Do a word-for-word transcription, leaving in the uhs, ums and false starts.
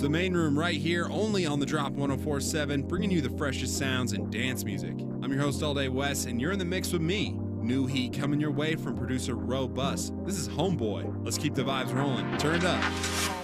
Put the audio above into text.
The Main Room right here, only on the Drop one oh four point seven, bringing you the freshest sounds and dance music. I'm your host all day, Wes, and you're in the mix with me. New heat coming your way from producer Robust. This is Homeboy. Let's keep the vibes rolling. Turn it up.